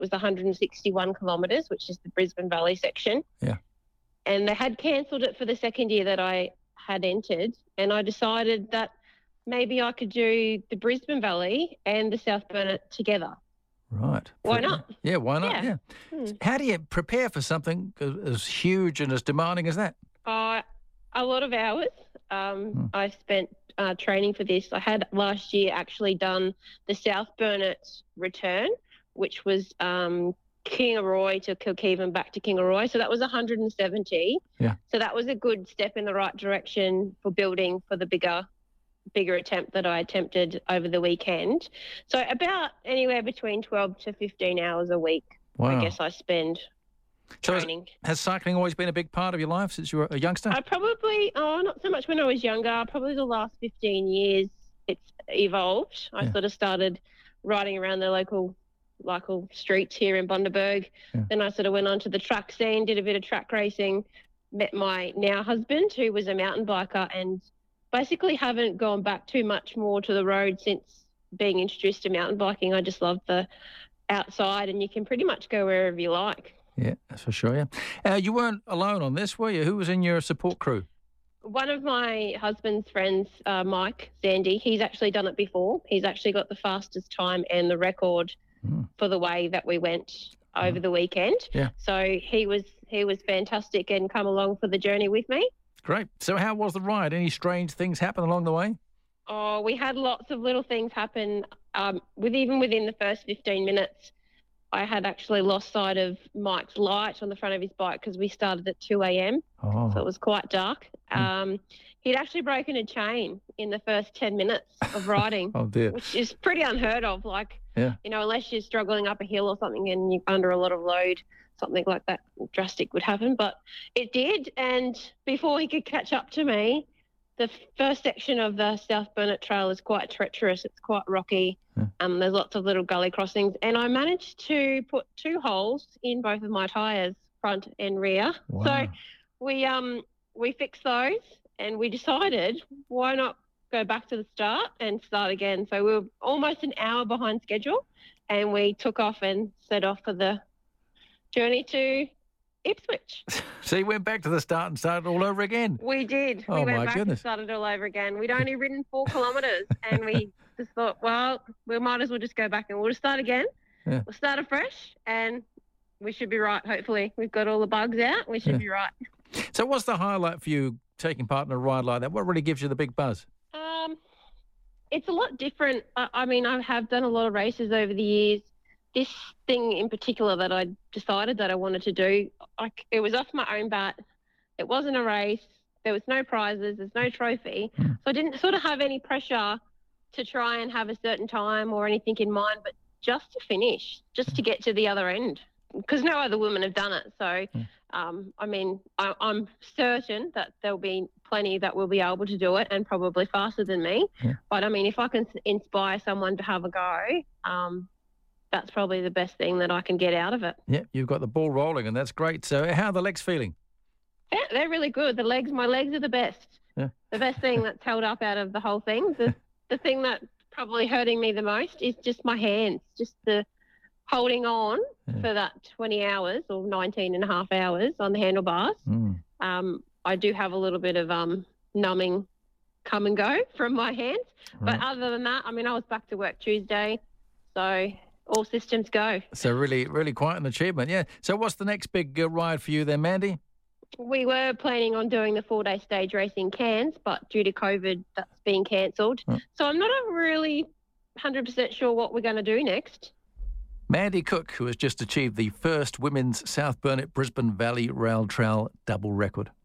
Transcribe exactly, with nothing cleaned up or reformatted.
was one hundred sixty-one kilometres, which is the Brisbane Valley section. Yeah. And they had cancelled it for the second year that I had entered, and I decided that maybe I could do the Brisbane Valley and the South Burnett together. Right. Why not? Yeah, why not? Yeah. Yeah. Hmm. How do you prepare for something as as huge and as demanding as that? Uh, a lot of hours. Um, Hmm. I spent uh, training for this. I had last year actually done the South Burnett return, which was um, Kingaroy to Kilkivan back to Kingaroy. So that was one hundred seventy. Yeah. So that was a good step in the right direction for building for the bigger bigger attempt that I attempted over the weekend. So about anywhere between twelve to fifteen hours a week, Wow. I guess I spend So has, training. has cycling always been a big part of your life since you were a youngster? I probably, oh, not so much when I was younger. Probably the last fifteen years, it's evolved. I Yeah. sort of started riding around the local local streets here in Bundaberg. Yeah. Then I sort of went on to the track scene, did a bit of track racing, met my now husband, who was a mountain biker, and basically haven't gone back too much more to the road since being introduced to mountain biking. I just love the outside, and you can pretty much go wherever you like. Yeah, that's for sure, yeah. Uh, you weren't alone on this, were you? Who was in your support crew? One of my husband's friends, uh, Mike Zandy, he's actually done it before. He's actually got the fastest time and the record Mm. for the way that we went over the weekend. Yeah. So he was he was fantastic and come along for the journey with me. Great. So how was the ride? Any strange things happen along the way? Oh, we had lots of little things happen. Um, with even within the first fifteen minutes, I had actually lost sight of Mike's light on the front of his bike because we started at two a.m. Oh, So it was quite dark. Mm. Um, he'd actually broken a chain in the first ten minutes of riding, oh dear. which is pretty unheard of. Like, Yeah. you know, unless you're struggling up a hill or something and you're under a lot of load, something like that drastic would happen. But it did. And before he could catch up to me, the first section of the South Burnett Trail is quite treacherous. It's quite rocky. Yeah. Um, there's lots of little gully crossings. And I managed to put two holes in both of my tyres, front and rear. Wow. So we um we fixed those and we decided why not go back to the start and start again. So we were almost an hour behind schedule and we took off and set off for the journey to Ipswich. So you went back to the start and started all over again? We did. Oh, we went my back goodness. and started all over again. We'd only ridden four kilometres and we just thought, well, we might as well just go back and we'll just start again. Yeah. We'll start afresh and we should be right, hopefully. We've got all the bugs out. We should Yeah. be right. So what's the highlight for you taking part in a ride like that? What really gives you the big buzz? Um, it's a lot different. I, I mean, I have done a lot of races over the years. This thing in particular that I decided that I wanted to do, I, it was off my own bat. It wasn't a race. There was no prizes. There's no trophy. Mm. So I didn't sort of have any pressure to try and have a certain time or anything in mind, but just to finish, just to get to the other end, because no other women have done it. So, Mm. um, I mean, I, I'm certain that there'll be plenty that will be able to do it and probably faster than me. Yeah. But, I mean, if I can s- inspire someone to have a go, um, that's probably the best thing that I can get out of it. Yeah, you've got the ball rolling and that's great. So how are the legs feeling? Yeah, they're really good. The legs, my legs are the best. Yeah. The best thing that's held up out of the whole thing. The, the thing that's probably hurting me the most is just my hands, just the holding on Yeah. for that twenty hours or nineteen and a half hours on the handlebars. Mm. Um, I do have a little bit of um, numbing come and go from my hands. But Right. other than that, I mean, I was back to work Tuesday. So all systems go. So really, really quite an achievement, yeah. So what's the next big uh, ride for you then, Mandy? We were planning on doing the four-day stage race in Cairns, but due to COVID, that's been cancelled. Oh. So I'm not really one hundred percent sure what we're going to do next. Mandy Cook, who has just achieved the first women's South Burnett Brisbane Valley Rail Trail double record.